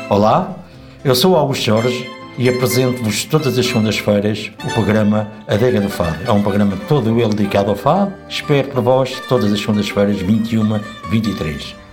Olá, eu sou Augusto Jorge e apresento-vos todas as segundas-feiras o programa Adega do Fado. É um programa todo ele dedicado ao fado. Espero por vós todas as segundas-feiras, 21, 23.